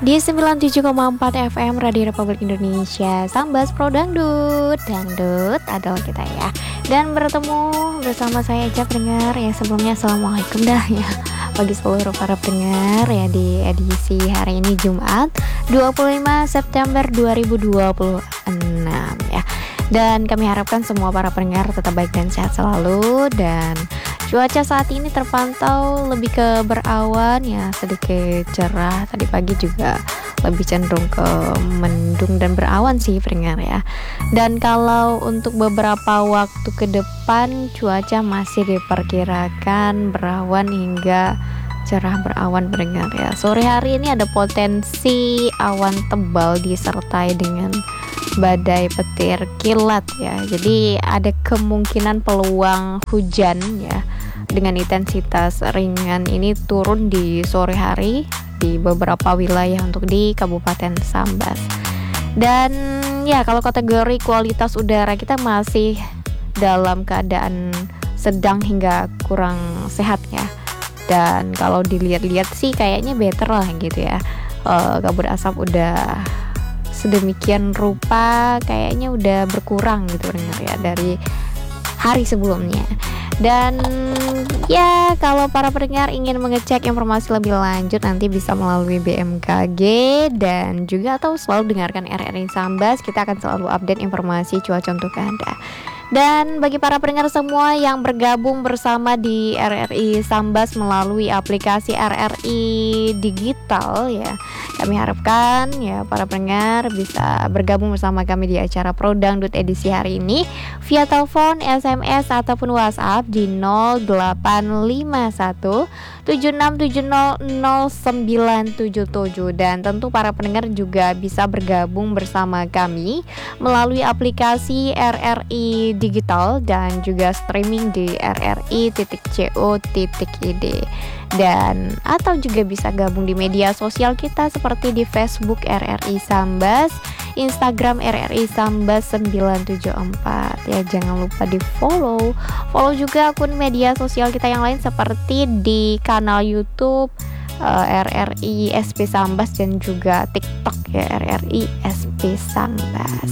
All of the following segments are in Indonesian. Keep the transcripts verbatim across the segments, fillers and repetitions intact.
Di sembilan puluh tujuh koma empat F M Radio Republik Indonesia, Sambas Pro Dangdut, Dangdut adalah kita ya. Dan bertemu bersama saya Eja pendengar ya. Sebelumnya Assalamualaikum dah ya bagi seluruh para pendengar ya di edisi hari ini Jumat dua puluh lima September dua ribu dua puluh enam ya. Dan kami harapkan semua para pendengar tetap baik dan sehat selalu. Dan cuaca saat ini terpantau lebih ke berawan ya, sedikit cerah. Tadi pagi juga lebih cenderung ke mendung dan berawan sih pendengar ya. Dan kalau untuk beberapa waktu ke depan cuaca masih diperkirakan berawan hingga cerah berawan pendengar ya. Sore hari ini ada potensi awan tebal disertai dengan badai petir kilat ya. Jadi ada kemungkinan peluang hujan ya dengan intensitas ringan ini turun di sore hari di beberapa wilayah untuk di Kabupaten Sambas. Dan ya kalau kategori kualitas udara kita masih dalam keadaan sedang hingga kurang sehat ya. Dan kalau dilihat-lihat sih kayaknya better lah gitu ya. uh, Kabut asap udah sedemikian rupa kayaknya udah berkurang gitu dengar ya dari hari sebelumnya. Dan ya kalau para pendengar ingin mengecek informasi lebih lanjut nanti bisa melalui B M K G dan juga atau selalu dengarkan R R I Sambas. Kita akan selalu update informasi cuaca untuk Anda. Dan bagi para pendengar semua yang bergabung bersama di R R I Sambas melalui aplikasi R R I Digital ya, kami harapkan ya para pendengar bisa bergabung bersama kami di acara Pro Dangdut edisi hari ini via telepon, S M S ataupun WhatsApp di nol delapan lima satu tujuh enam tujuh nol nol sembilan tujuh tujuh. Dan tentu para pendengar juga bisa bergabung bersama kami melalui aplikasi R R I Digital dan juga streaming di r r i titik co titik i d. Dan atau juga bisa gabung di media sosial kita seperti di Facebook R R I Sambas, Instagram R R I Sambas sembilan tujuh empat ya. Jangan lupa di follow follow juga akun media sosial kita yang lain seperti di kanal YouTube uh, R R I S P Sambas dan juga TikTok ya R R I S P Sambas.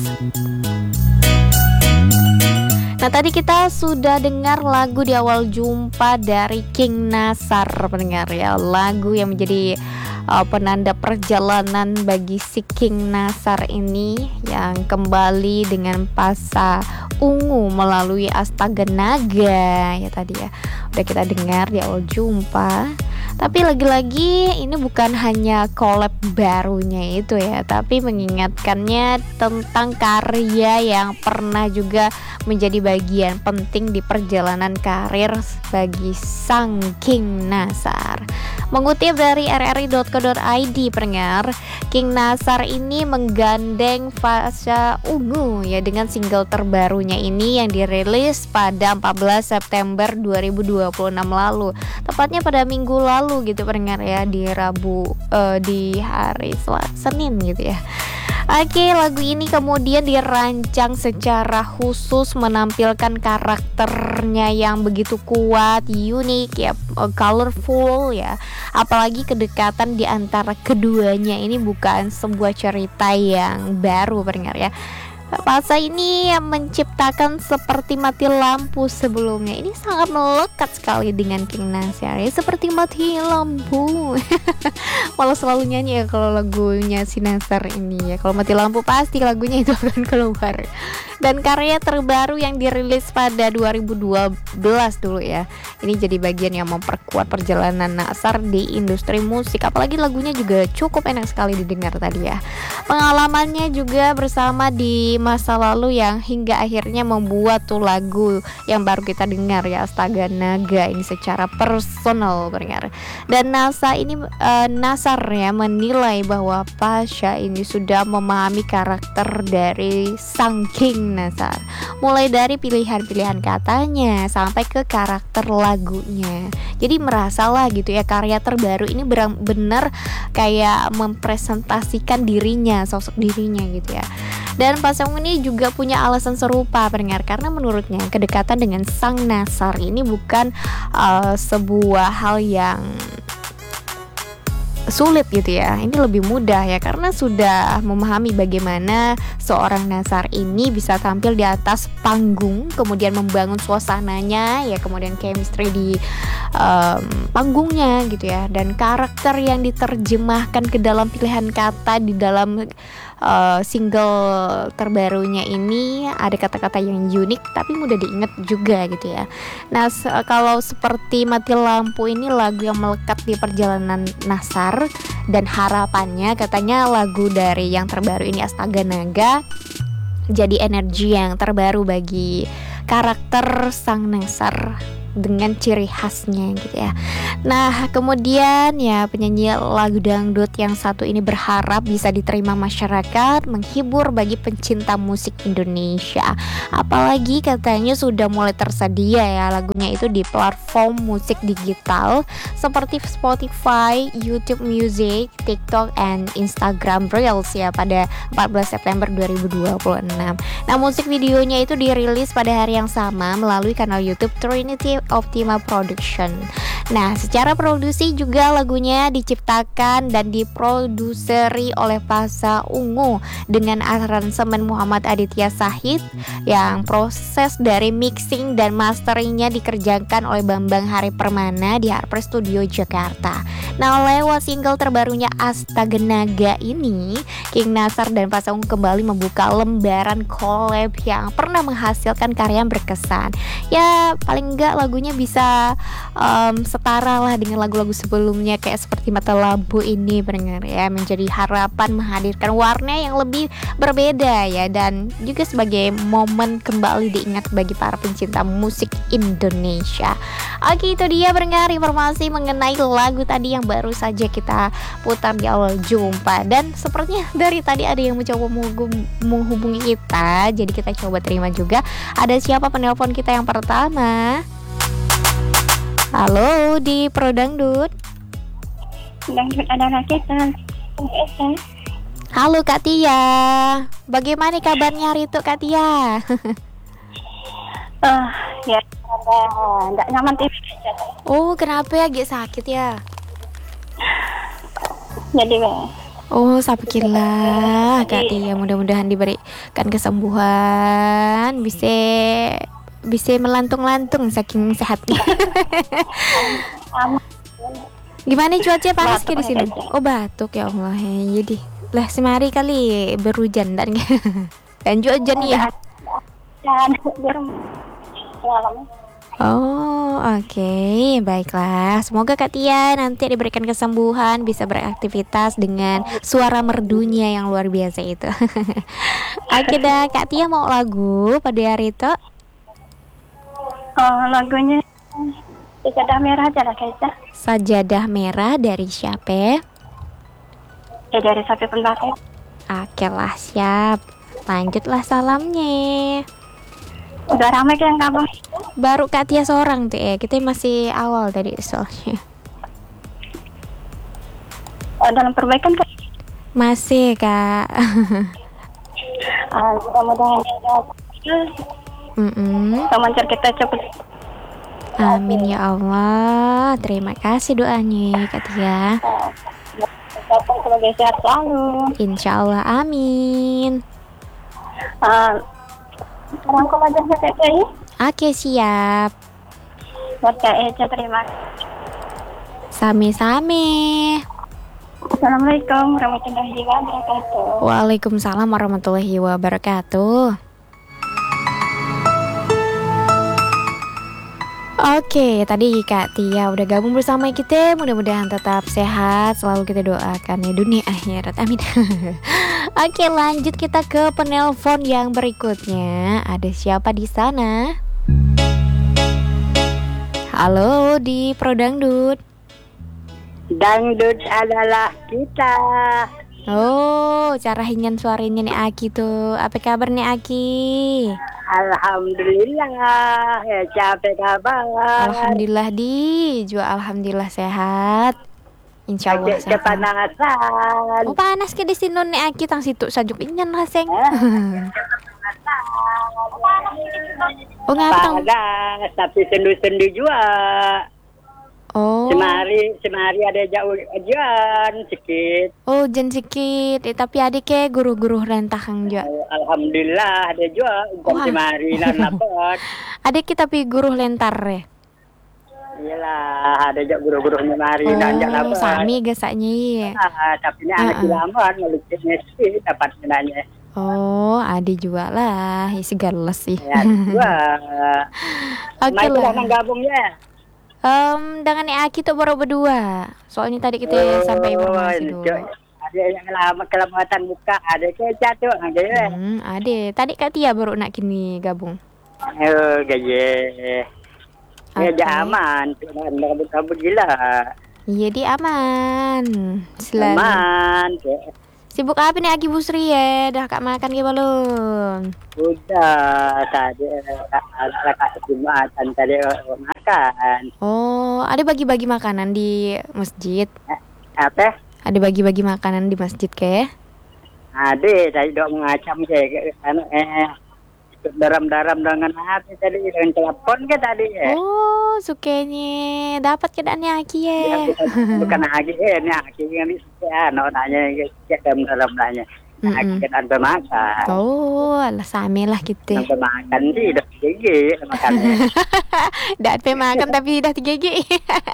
Nah tadi kita sudah dengar lagu di awal jumpa dari King Nasar pendengar ya. Lagu yang menjadi uh, penanda perjalanan bagi si King Nasar ini yang kembali dengan Pasa Ungu melalui Astaga Naga ya tadi ya. Udah kita dengar di awal jumpa. Tapi lagi-lagi ini bukan hanya collab barunya itu ya, tapi mengingatkannya tentang karya yang pernah juga menjadi bagian penting di perjalanan karir bagi sang King Nasar. Mengutip dari r r i dot co dot i d pendengar, King Nasar ini menggandeng Pasa Ungu ya dengan single terbarunya ini yang dirilis pada empat belas September dua ribu dua puluh enam lalu. Tepatnya pada minggu lalu gitu pendengar ya, di Rabu uh, di hari Selasa Senin gitu ya. Oke, lagu ini kemudian dirancang secara khusus menampilkan karakternya yang begitu kuat, unik ya, colorful ya. Apalagi kedekatan di antara keduanya ini bukan sebuah cerita yang baru pendengar ya. Pasa ini yang menciptakan seperti mati lampu sebelumnya. Ini sangat melekat sekali dengan King Nasar ya, seperti mati lampu. Malah selalu nyanyi ya kalau lagunya si Nasar ini ya. Kalau mati lampu pasti lagunya itu akan keluar. Dan karya terbaru yang dirilis pada dua ribu dua belas dulu ya, ini jadi bagian yang memperkuat perjalanan Nasar di industri musik. Apalagi lagunya juga cukup enak sekali didengar tadi ya. Pengalamannya juga bersama di masa lalu yang hingga akhirnya membuat tuh lagu yang baru kita dengar ya, Astaga Naga ini secara personal pendengar. Dan Nasa ini uh, Nasar ya menilai bahwa Pasha ini sudah memahami karakter dari sang King Nasar, mulai dari pilihan-pilihan katanya sampai ke karakter lagunya. Jadi merasalah gitu ya karya terbaru ini benar-benar kayak mempresentasikan dirinya, sosok dirinya gitu ya. Dan Pasha Ungu ini juga punya alasan serupa pendengar, karena menurutnya kedekatan dengan sang Nasar ini bukan uh, sebuah hal yang sulit gitu ya. Ini lebih mudah ya karena sudah memahami bagaimana seorang Nassar ini bisa tampil di atas panggung, kemudian membangun suasananya ya, kemudian chemistry di um, panggungnya gitu ya, dan karakter yang diterjemahkan ke dalam pilihan kata di dalam uh, single terbarunya ini ada kata-kata yang unik tapi mudah diingat juga gitu ya. Nah, se- kalau seperti Mati Lampu ini lagu yang melekat di perjalanan Nassar, dan harapannya katanya lagu dari yang terbaru ini Astaga Naga jadi energi yang terbaru bagi karakter sang Nassar dengan ciri khasnya gitu ya. Nah, kemudian ya penyanyi lagu dangdut yang satu ini berharap bisa diterima masyarakat, menghibur bagi pencinta musik Indonesia. Apalagi katanya sudah mulai tersedia ya lagunya itu di platform musik digital seperti Spotify, YouTube Music, TikTok, and Instagram Reels ya pada empat belas September dua ribu dua puluh enam. Nah, musik videonya itu dirilis pada hari yang sama melalui kanal YouTube Trinity Optima Production. Nah, secara produksi juga lagunya diciptakan dan diproduseri oleh Pasha Ungu dengan aransemen Muhammad Aditya Sahid, yang proses dari mixing dan masteringnya dikerjakan oleh Bambang Hari Permana di Harper Studio Jakarta. Nah, lewat single terbarunya Astaga Naga ini, King Nassar dan Pasha Ungu kembali membuka lembaran collab yang pernah menghasilkan karya yang berkesan. Ya, paling enggak lagunya bisa um, setara lah dengan lagu-lagu sebelumnya kayak seperti Mata Lampu ini, pendengar ya, menjadi harapan menghadirkan warna yang lebih berbeda ya, dan juga sebagai momen kembali diingat bagi para pencinta musik Indonesia. Oke, itu dia pendengar informasi mengenai lagu tadi yang baru saja kita putar di awal jumpa, dan sepertinya dari tadi ada yang mencoba menghubung- menghubungi kita, jadi kita coba terima juga. Ada siapa penelpon kita yang pertama? Halo di Prodangdut. Dangdut adalah kita. Halo Kak Tia. Bagaimana kabarnya hari itu Kak Tia? Eh, ya ada nggak nyaman T V aja. Oh, kenapa ya, agak sakit ya? Jadi Oh, sapikilah Kak Tia, mudah-mudahan diberikan kesembuhan, bisa bisa melantung-lantung saking sehatnya. um, Gimana cuaca panas Batuk ke di sini? aja. Oh, batuk ya Allah. Ya, jadi lah semari kali berhujan dan dan juga hujan ya. dan di rumah malam. Oh, oke, baiklah. Semoga Kak Tia nanti diberikan kesembuhan, bisa beraktivitas dengan suara merdunya yang luar biasa itu. Oke dah, Kak Tia mau lagu pada hari itu? Oh, lagunya Sajadah Merah aja lah kayaknya. Sajadah Merah dari siapa? Ya dari Sapi Pembakai. Oke lah, siap. Lanjutlah salamnya. Udah ramai kan kabar? Baru Kak Tia seorang tuh ya, kita masih awal tadi soalnya. Oh, dalam perbaikan kan? Masih Kak. Ah, mudah-mudahan Mm-mm. pemancar kita cepat. Amin ya Allah. Terima kasih doanya Kak Tia. Datang sebagai sehat selalu. Insya Allah amin. Ah, rangkum aja Kak Eca. Oke siap. Buat Kak Eca terima kasih. Sami-sami. Assalamualaikum warahmatullahi wabarakatuh. Waalaikumsalam warahmatullahi wabarakatuh. Oke, tadi Kak Tia udah gabung bersama kita. Mudah-mudahan tetap sehat, selalu kita doakan ya, dunia akhirat, amin. Oke, lanjut kita ke penelpon yang berikutnya. Ada siapa di sana? Halo di Prodangdut. Dangdut adalah kita. Oh, cara hinyan suaranya nih Aki tuh. Apa kabar nih Aki? Alhamdulillah. Ya capek kabar. Alhamdulillah di, juga alhamdulillah sehat. Insya Allah Ajak sehat. kepanasan. Oh panas ke di sini nih Aki tang situ sajuk inyan lah seng. Oh ngapa tang? Panas, tapi sendu-sendu juga. Oh. Semari, semari ada jauh ajian sedikit. Oh, jen sikit. Eh, tapi adik ke guru-guru rentahang juga. Oh, alhamdulillah ada juga jam Wah. semari dan dapat. Adik kita pi guru lentar ya. Iyalah, ada juga guru-guru semari dan jak Oh, dapat. sami gasaknya iya. Ah, tapi ini anak Uh-uh. lambat melukisnya sih dapat sebenarnya. Oh, adik juga lah. Isi gales sih. Ya, dua. Oke Mai lah. sudah gabung ya. Em, dengan Nek Aki tuh baru berdua. Soalnya tadi kita sampai informasi dulu. Cok. Ada yang lama kelamatan buka, ada ke jatuh ada ya. Hmm, ade. Tadi Kak Tia baru nak kini gabung. Oh, gaye. Ya Oke. ja aman, dan kabut-kabut gila. Iya di aman. Selalu. Aman. Sibuk apa nih Aki Busri ya? Dah Kak makan ke belum? Udah tadi ada kak Jumatan tadi makan. Oh, ada bagi-bagi makanan di masjid. Apa? Ada bagi-bagi makanan di masjid ke? Ada tadi dok ngacam ke anu eh daram-daram dengan hati tadi dengan telepon ke tadi ya. Oh, sukanya dapat keadaannya Aki ya. Ya, bukan, bukan lagi eh ini lagi yang bisa anu nanya ke dalam nanya. Mm-mm. Lagi kan makan. Oh, alah same lah kita. Sampai makan sih udah gigi makannya. Dah pe makan tapi dah tiga G.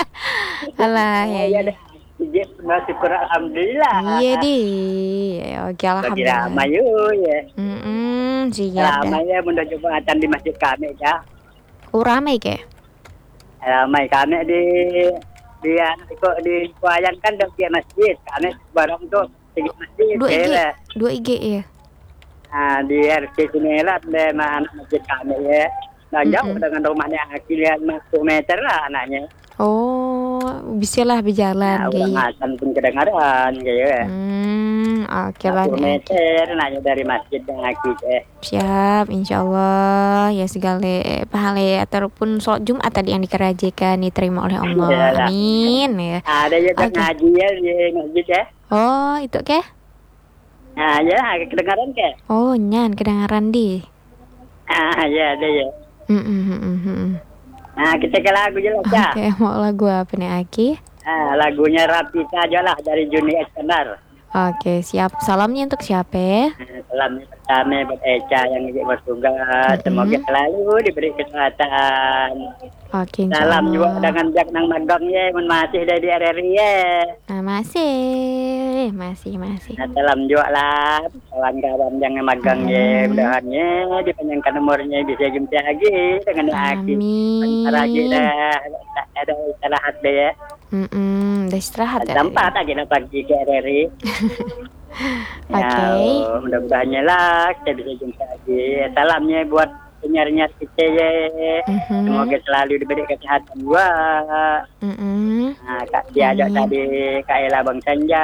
Alah ya. Ya Ya. dah. Gigi masih kurang alhamdulillah. Iya di. Oke Bagi alhamdulillah. ramai yuk ya. Mm siap dah. Ramai ya mudah jumatan di masjid kami ya. Oh ramai ke? Ramai kami di di kok di Kuayan kan di masjid kami barang tuh di masjid. Dua I G. ya. Dua I G ya. Nah, di R T sini lah di mana masjid kami ya. Nah, jauh Mm-mm. dengan rumahnya lihat satu meter lah anaknya. Oh, bisa lah berjalan Nah, udah kayak. makan pun kedengaran kayak. Hmm, oke lah Satu nih. meter nanya dari masjid yang aki eh. Siap, insya Allah ya segala pahala ataupun sholat Jumat tadi yang dikerjakan diterima oleh Allah. Iyalah. Amin ya. Ada juga Oke. ngaji ya di masjid ya. Oh, itu ke? Nah, ya kedengaran ke? Oh, nyan kedengaran di. Ah, ya ada ya. Hmm, hmm, hmm, hmm, hmm. Nah, kita ke lagu jelas ya. Oke, mau lagu apa nih Aki? Ah, lagunya Rapi saja lah dari Juni Iskandar. Oke, siap. Salamnya untuk siapa ya? Nah, salam pertama buat Eca yang izin bertugas. Semoga selalu diberi kesehatan. Oke, insya Salam juga Allah. dengan Jak Nang Magong ya, mun masih dari R R I ya. Nah, masih, masih, masih. Nah, salam juga lah kawan-kawan yang magang ya, Hmm. mudahannya dipanjangkan umurnya bisa jumpa lagi dengan Aki. Amin. Bentar lagi dah ada istirahat deh ya. Mm-mm, udah istirahat ya. Tempat aja nak pagi ke R R I. Oke. Ya, mudah-mudahannya lah kita bisa jumpa lagi. Salamnya buat penyiarnya kita ya. Mhm. Semoga selalu diberi kesehatan juga. Mm-mm. Nah, Kak diajak Amin. tadi Kak Ella Bang Senja,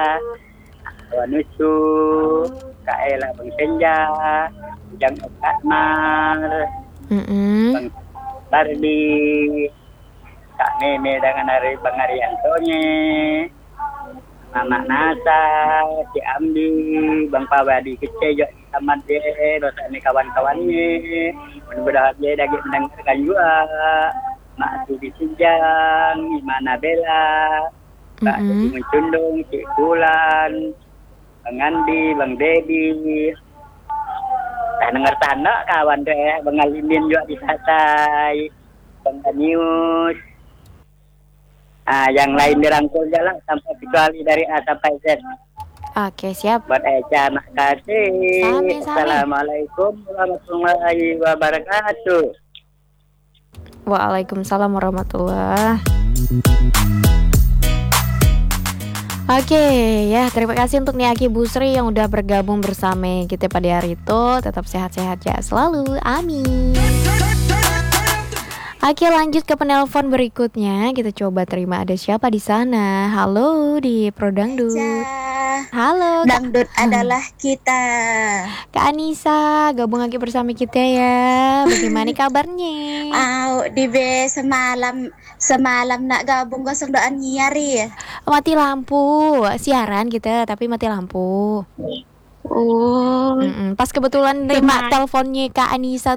Kak Nusu, Kak Ella Bang Senja, Jang Kak Mar, Mm-mm. Bang Bardi, Kak Meme dengan Ari Bang Ariantonya, Mama Nasa, Si Amdi, Bang Pawadi Kece, Jok Samad deh, dosa ini kawan-kawannya, mudah-mudahan dia lagi mendengarkan juga. Mak Tudi Sinjang, Imana Bella, Kak Mm-mm. Jadi Mencundung, Cik Bulan, Bang Andi, Bang Dedi. Nah, dengar tanda kawan deh, Bang Alimin juga di Satai, Bang Danius. Ah, yang lain dirangkul jalan sampai kecuali dari A sampai Z. Oke, siap. Buat Eca, nak kasih. Sami, sami. Assalamualaikum warahmatullahi wabarakatuh. Waalaikumsalam warahmatullah. Oke ya, terima kasih untuk Niaki Busri yang udah bergabung bersama kita pada hari itu. Tetap sehat-sehat ya selalu, amin. Oke, lanjut ke penelpon berikutnya. Kita coba terima ada siapa di sana. Halo di Prodangdut. Halo Kak, Dangdut adalah kita. Kak Anissa, gabung lagi bersama kita ya. Bagaimana kabarnya? Au di be semalam semalam nak gabung gosong doan nyari. Mati lampu, siaran kita tapi mati lampu. Oh, Mm-mm. Pas kebetulan terima teleponnya Kak Anissa tuh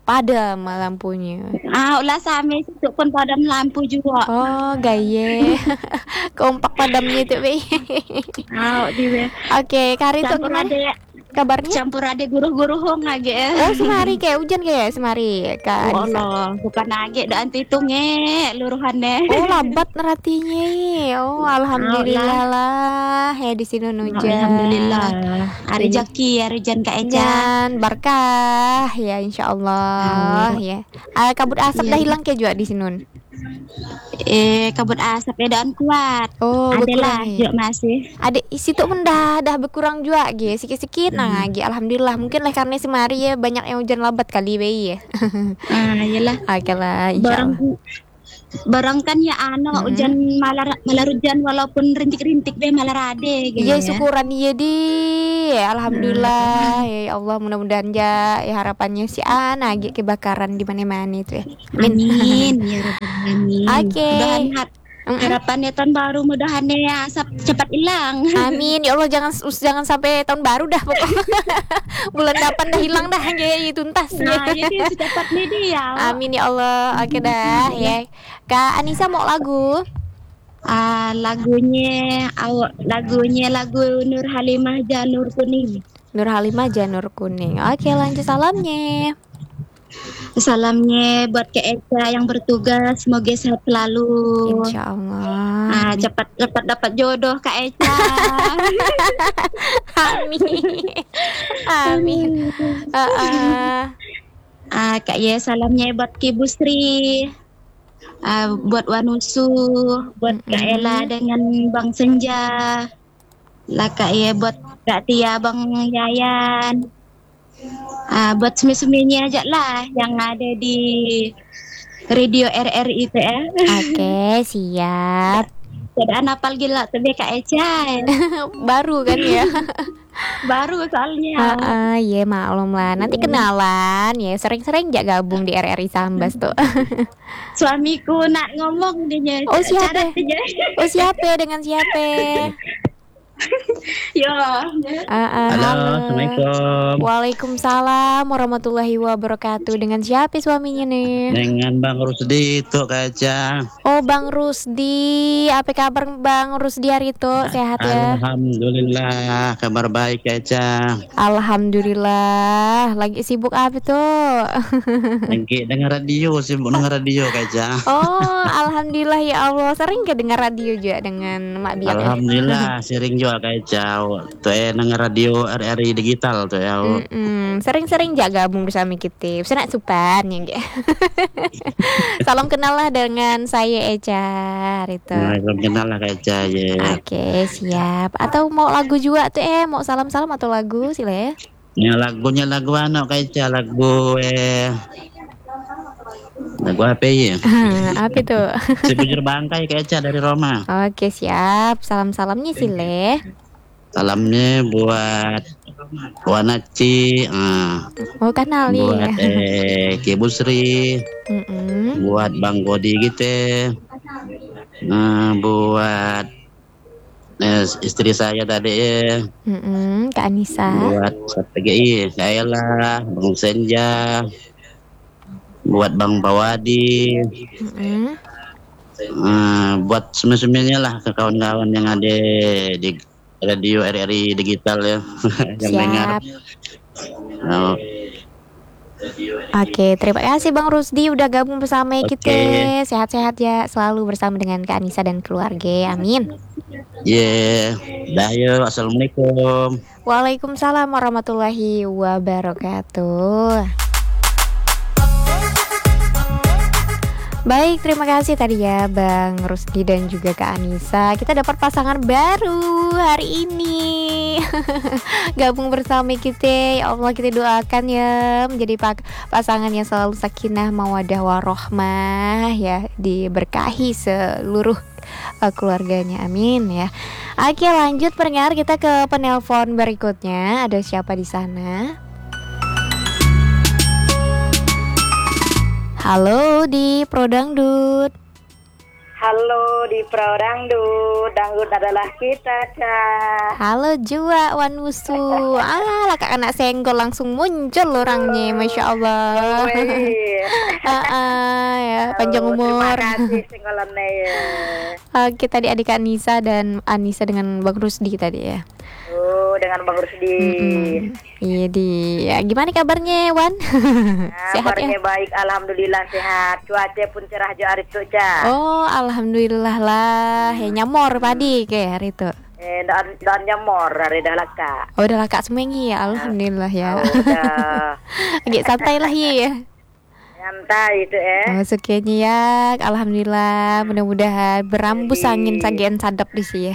padam lampunya. Ah, ulah sami situ pun padam lampu juga. Oh, gaya. Kompak padamnya itu, Be. Ah, di we. Oke, Kari tuh Campur gimana ade, kabarnya? campur ade guru-guru hong age. Oh, semari kayak hujan kayak semari, Kak Oh Anissa. Allah, bukan age dan hitungnya luruhannya. Oh, lambat neratinya. Oh, alhamdulillah lah. Ya di sini hujan. Alhamdulillah. Hari Ini. jaki, hari jan Kak Eca. Dan berkah ya insya Allah ya. Ah, kabut asap Iya. dah hilang kayak juga di sini. Eh, kabut asap edaan kuat. Oh, Adalah, berkurang. yuk masih. Ada isi tuh mendah dah berkurang juga ge sikit-sikit nah ge alhamdulillah mungkin lah karena semari ya banyak yang hujan lebat kali bayi ya. Ah, iyalah. Oke lah insya Barang Allah. barang kan ya ano Mm-mm. hujan malah malah hujan walaupun rintik-rintik be malah rade gitu Iya ya. syukuran iya di alhamdulillah ya Allah mudah-mudahan ya, ya harapannya si Ana ge kebakaran di mana-mana itu ya. Amin. Amin ya rabbal alamin. Oke. Mudahan har- Mm-mm. harapannya tahun baru mudahan ya asap cepat hilang. Amin ya Allah jangan jangan sampai tahun baru dah pokoknya. Bulan depan dah hilang dah ya tuntas. Nah, jadi secepat nih dia. Amin ya Allah. Oke dah ya. Kak Anissa mau lagu? Ah, lagunya awak lagunya lagu Nur Halimah Janur Kuning. Nur Halimah Janur Kuning. Oke lanjut salamnya. Salamnya buat Kak Eca yang bertugas, semoga sehat selalu. Insya Allah. Ah, cepat cepat dapat jodoh Kak Eca. Amin. Amin. Ah, ah. Ah, Kak Ye salamnya buat Ki Busri. Ah, buat Wanusu, buat Kak Mm-mm. Ella dengan Bang Senja. Lah Kak Ye buat Kak Tia, Bang Yayan. Ah, buat semi-seminya aja lah yang ada di radio R R I itu ya. Oke siap. Tidak napal gila tapi Kak Eca. Baru kan ya. Baru soalnya. Ah, ah, ya maklum lah. Nanti kenalan ya. Sering-sering jak gabung di R R I Sambas tuh. Suamiku nak ngomong dia. Oh, siapa? Cara dia. Oh siapa dengan siapa? Yo. Ah, ah, Halo, Assalamualaikum. Waalaikumsalam warahmatullahi wabarakatuh. Dengan siapa suaminya nih? Dengan Bang Rusdi itu kaca. Oh Bang Rusdi. Apa kabar Bang Rusdi hari itu? Sehat ya? Alhamdulillah, kabar baik kaca. Alhamdulillah. Lagi sibuk apa tuh? Lagi dengar radio, sibuk dengar radio kaca. Oh alhamdulillah ya Allah. Sering ke dengar radio juga dengan Mak Biak ya? Alhamdulillah, sering juga kaca. Tuh eh dengar radio R R I digital tuh ya. Mm-mm. Sering-sering jak gabung bersama kita. Senak supan ya nggak? Salam kenal lah dengan saya Eca itu. Nah, belum kenal lah kaca ya. Oke siap. Atau mau lagu juga tuh eh mau salam-salam atau lagu sih le? Ya lagunya lagu ano kaca, lagu eh lagu apa ya? Apa itu? Si Bujur Bangkai kaca dari Roma. Oke siap. Salam-salamnya sih le. Salamnya buat Wanaci, ah, Oh kenal nih. buat eh Ki Busri, Mm-mm. buat Bang Godi gitu, ah, buat eh, istri saya tadi ya, Mm-mm. Kak Anissa. buat P G I, saya lah, Bang Senja, buat Bang Pawadi, Mm-mm. ah, buat semuanya lah ke kawan-kawan yang ada di radio R R I digital ya, yang dengar. Siap. Oh, Oke, terima kasih Bang Rusdi udah gabung bersama Oke. kita. Sehat-sehat ya selalu bersama dengan Kak Anissa dan keluarga. Amin. yeah, dah yuk, assalamualaikum. Waalaikumsalam warahmatullahi wabarakatuh. Baik, terima kasih tadi ya Bang Rusdi dan juga Kak Anissa. Kita dapat pasangan baru hari ini. Gabung bersama kita. Ya Allah kita doakan ya menjadi pak- pasangan yang selalu sakinah mawadah warohmah ya, diberkahi seluruh uh, keluarganya. Amin ya. Oke, lanjut pendengar kita ke penelpon berikutnya. Ada siapa di sana? Halo di Prodangdut. Halo di Pro Dangdut, Dangdut adalah kita, Cak. Halo Jua Wanusu. Ah, lah kak anak senggol langsung muncul orangnya, masya Allah. Wih. Ah, ah, ya panjang Oh, umur. Terima kasih singgolannya ya. Oke, tadi adik Anissa dan Anissa dengan Bang Rusdi tadi ya. Oh, dengan Bang Rusdi. Mm-mm. Iya di. Ya, gimana kabarnya Wan? Sehat ya? Kabarnya baik, alhamdulillah sehat. Cuaca pun cerah jo hari itu, Cak. Oh, alhamdulillah lah. Ya nyamor padi kayak hari itu. Eh, dan dan nyamor hari dah laka. Oh, udah lah kak semengi ya. Alhamdulillah ya. Oh, udah. Agak santai lah ya. Nyantai itu eh. Oh, sekiannya ya. Alhamdulillah. Mudah-mudahan berambus angin sagian sadap di sini ya.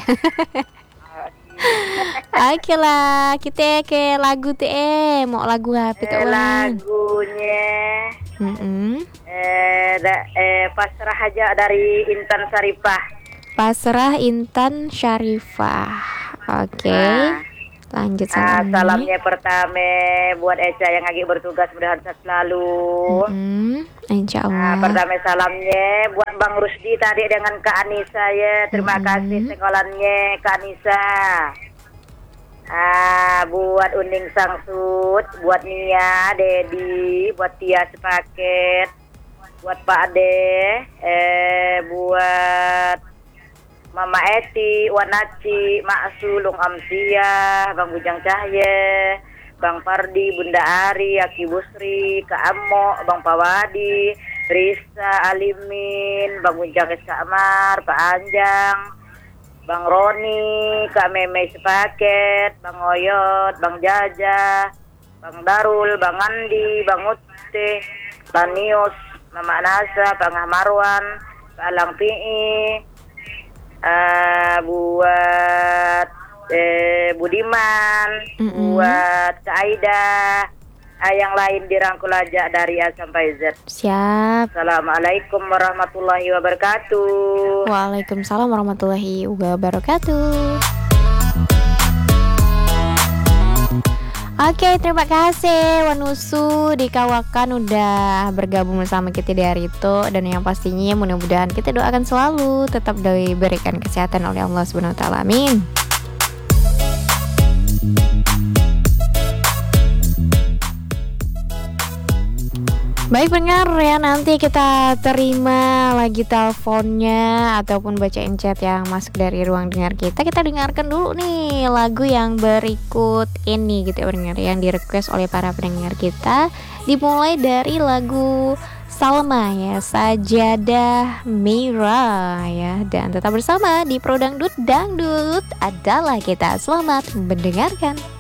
Oke lah, kita ke lagu tuh eh mau lagu apa tuh Eh, Wan? lagunya Mm-mm. eh, da, eh pasrah aja dari Intan Sarifah. Pasrah Intan Syarifah. Oke. Nah, Lanjut ah, salamnya. salamnya pertama buat Eca yang lagi bertugas, mudah-mudahan sehat selalu. Mm-mm. Insya Nah, Allah. pertama salamnya buat Bang Rusdi tadi dengan Kak Anissa ya. Terima Mm-mm. kasih sekolannya Kak Anissa. Ah, buat Uning Sangsut, buat Nia, Dedi, buat Tia sepaket, buat Pak Ade, eh buat Mama Eti, Wanaci, Mak Sulung Amsia, Bang Bujang Cahye, Bang Pardi, Bunda Ari, Aki Busri, Kak Amo, Bang Pawadi, Risa, Alimin, Bang Bujang Eskamar, Pak Anjang, Bang Roni, Kak Meme Sepaket, Bang Oyot, Bang Jaja, Bang Darul, Bang Andi, Bang Utte, Bang Nius, Mama Nasa, Bang Marwan, Pak Alang P I, uh, buat eh, Budiman, Mm-mm. buat Kak Aida, uh, yang lain dirangkul aja dari A sampai Z. Siap. Assalamualaikum warahmatullahi wabarakatuh. Waalaikumsalam warahmatullahi wabarakatuh. Oke, terima kasih Wanusu dikawakan udah bergabung bersama kita di hari itu. Dan yang pastinya mudah-mudahan kita doakan selalu tetap diberikan kesehatan oleh Allah subhanahu wa taala. Amin. Baik pendengar ya, nanti kita terima lagi teleponnya ataupun bacain chat yang masuk dari ruang dengar kita. Kita dengarkan dulu nih lagu yang berikut ini gitu ya pendengar, yang di request oleh para pendengar kita. Dimulai dari lagu Salma ya, Sajadah Merah ya. Dan tetap bersama di Pro Dangdut, Dangdut adalah kita. Selamat mendengarkan.